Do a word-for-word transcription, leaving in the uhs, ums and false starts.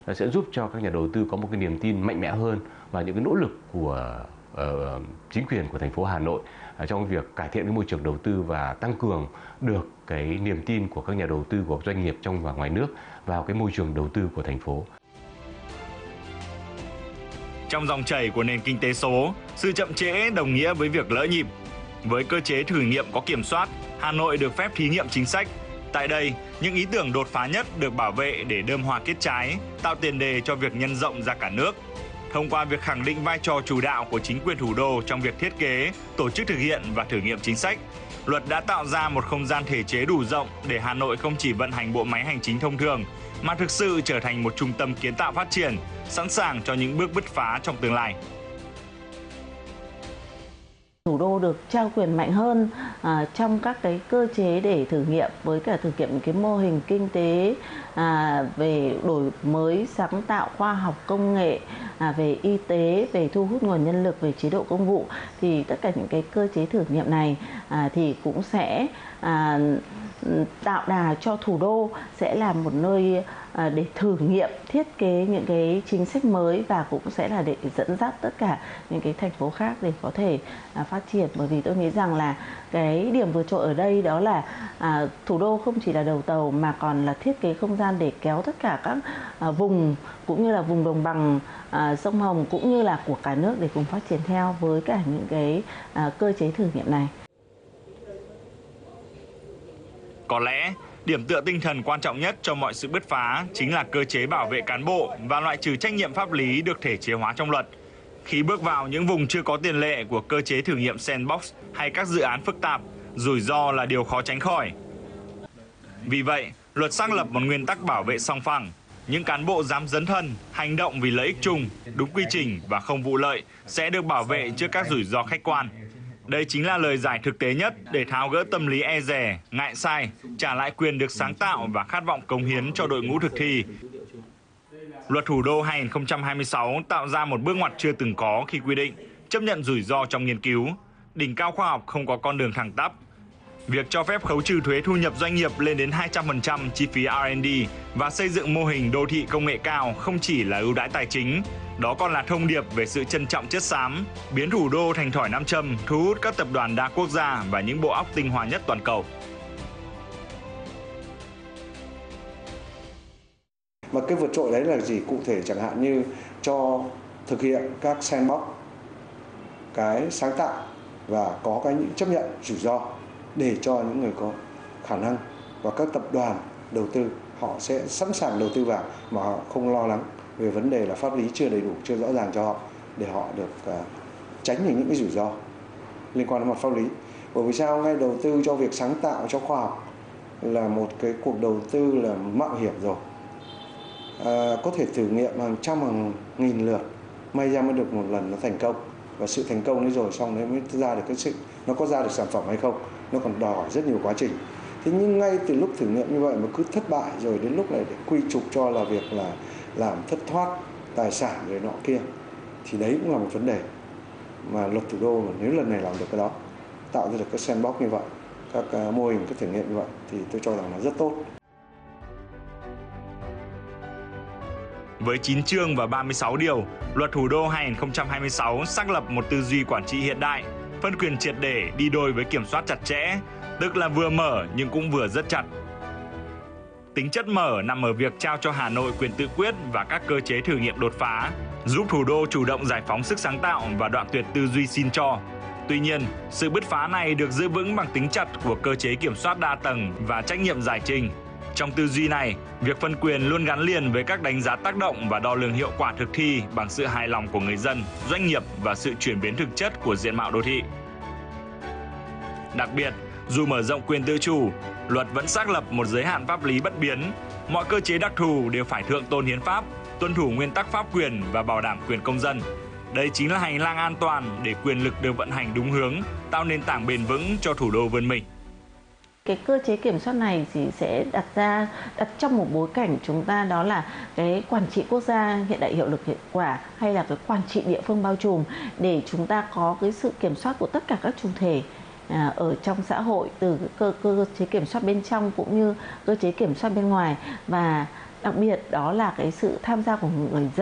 sẽ giúp cho các nhà đầu tư có một cái niềm tin mạnh mẽ hơn vào những cái nỗ lực của uh, chính quyền của thành phố Hà Nội uh, trong việc cải thiện cái môi trường đầu tư và tăng cường được cái niềm tin của các nhà đầu tư, của doanh nghiệp trong và ngoài nước vào cái môi trường đầu tư của thành phố. Trong dòng chảy của nền kinh tế số, sự chậm trễ đồng nghĩa với việc lỡ nhịp. Với cơ chế thử nghiệm có kiểm soát, Hà Nội được phép thí nghiệm chính sách. Tại đây, những ý tưởng đột phá nhất được bảo vệ để đơm hoa kết trái, tạo tiền đề cho việc nhân rộng ra cả nước. Thông qua việc khẳng định vai trò chủ đạo của chính quyền thủ đô trong việc thiết kế, tổ chức thực hiện và thử nghiệm chính sách, luật đã tạo ra một không gian thể chế đủ rộng để Hà Nội không chỉ vận hành bộ máy hành chính thông thường, mà thực sự trở thành một trung tâm kiến tạo phát triển, sẵn sàng cho những bước bứt phá trong tương lai. Thủ đô được trao quyền mạnh hơn à, trong các cái cơ chế để thử nghiệm, với cả thực hiện cái mô hình kinh tế à, về đổi mới sáng tạo, khoa học công nghệ, à, về y tế, về thu hút nguồn nhân lực, về chế độ công vụ. Thì tất cả những cái cơ chế thử nghiệm này à, thì cũng sẽ à, tạo đà cho thủ đô sẽ là một nơi à, để thử nghiệm, thiết kế những cái chính sách mới, và cũng sẽ là để dẫn dắt tất cả những cái thành phố khác để có thể à, phát triển. Bởi vì tôi nghĩ rằng là cái điểm vượt trội ở đây đó là à, thủ đô không chỉ là đầu tàu mà còn là thiết kế không gian để kéo tất cả các à, vùng cũng như là vùng đồng bằng à, sông Hồng cũng như là của cả nước để cùng phát triển theo với cả những cái à, cơ chế thử nghiệm này. Có lẽ, điểm tựa tinh thần quan trọng nhất cho mọi sự bứt phá chính là cơ chế bảo vệ cán bộ và loại trừ trách nhiệm pháp lý được thể chế hóa trong luật. Khi bước vào những vùng chưa có tiền lệ của cơ chế thử nghiệm sandbox hay các dự án phức tạp, rủi ro là điều khó tránh khỏi. Vì vậy, luật xác lập một nguyên tắc bảo vệ song phẳng. Những cán bộ dám dấn thân, hành động vì lợi ích chung, đúng quy trình và không vụ lợi sẽ được bảo vệ trước các rủi ro khách quan. Đây chính là lời giải thực tế nhất để tháo gỡ tâm lý e dè, ngại sai, trả lại quyền được sáng tạo và khát vọng cống hiến cho đội ngũ thực thi. Luật Thủ đô hai nghìn không trăm hai mươi sáu tạo ra một bước ngoặt chưa từng có khi quy định chấp nhận rủi ro trong nghiên cứu. Đỉnh cao khoa học không có con đường thẳng tắp. Việc cho phép khấu trừ thuế thu nhập doanh nghiệp lên đến hai trăm phần trăm chi phí R and D và xây dựng mô hình đô thị công nghệ cao không chỉ là ưu đãi tài chính, đó còn là thông điệp về sự trân trọng chất xám, biến thủ đô thành thỏi nam châm, thu hút các tập đoàn đa quốc gia và những bộ óc tinh hoa nhất toàn cầu. Mà cái vượt trội đấy là gì? Cụ thể chẳng hạn như cho thực hiện các sandbox, cái sáng tạo và có cái những chấp nhận rủi ro để cho những người có khả năng và các tập đoàn đầu tư họ sẽ sẵn sàng đầu tư vào mà họ không lo lắng về vấn đề là pháp lý chưa đầy đủ, chưa rõ ràng cho họ, để họ được uh, tránh những cái rủi ro liên quan đến mặt pháp lý. Bởi vì sao? Ngay đầu tư cho việc sáng tạo, cho khoa học là một cái cuộc đầu tư là mạo hiểm rồi. À, có thể thử nghiệm hàng trăm hàng nghìn lượt, may ra mới được một lần nó thành công, và sự thành công đấy rồi xong đấy mới ra được cái sự nó có ra được sản phẩm hay không, nó còn đòi hỏi rất nhiều quá trình. Thế nhưng ngay từ lúc thử nghiệm như vậy mà cứ thất bại rồi đến lúc này để quy chụp cho là việc là làm thất thoát tài sản rồi nọ kia, thì đấy cũng là một vấn đề mà luật thủ đô mà nếu lần này làm được cái đó, tạo ra được cái sandbox như vậy, các uh, mô hình, các thử nghiệm như vậy thì tôi cho rằng là rất tốt. Với chín chương và ba mươi sáu điều, Luật Thủ đô hai nghìn không trăm hai mươi sáu xác lập một tư duy quản trị hiện đại, phân quyền triệt để đi đôi với kiểm soát chặt chẽ, tức là vừa mở nhưng cũng vừa rất chặt. Tính chất mở nằm ở việc trao cho Hà Nội quyền tự quyết và các cơ chế thử nghiệm đột phá, giúp thủ đô chủ động giải phóng sức sáng tạo và đoạn tuyệt tư duy xin cho. Tuy nhiên, sự bứt phá này được giữ vững bằng tính chặt của cơ chế kiểm soát đa tầng và trách nhiệm giải trình. Trong tư duy này, việc phân quyền luôn gắn liền với các đánh giá tác động và đo lường hiệu quả thực thi bằng sự hài lòng của người dân, doanh nghiệp và sự chuyển biến thực chất của diện mạo đô thị. Đặc biệt, dù mở rộng quyền tự chủ, luật vẫn xác lập một giới hạn pháp lý bất biến. Mọi cơ chế đặc thù đều phải thượng tôn hiến pháp, tuân thủ nguyên tắc pháp quyền và bảo đảm quyền công dân. Đây chính là hành lang an toàn để quyền lực được vận hành đúng hướng, tạo nền tảng bền vững cho thủ đô vươn mình. Cái cơ chế kiểm soát này thì sẽ đặt ra đặt trong một bối cảnh chúng ta, đó là cái quản trị quốc gia hiện đại, hiệu lực, hiệu quả, hay là cái quản trị địa phương bao trùm, để chúng ta có cái sự kiểm soát của tất cả các chủ thể à, ở trong xã hội, từ cơ cơ chế kiểm soát bên trong cũng như cơ chế kiểm soát bên ngoài. Và Đặc biệt đó là cái sự tham gia của người dân.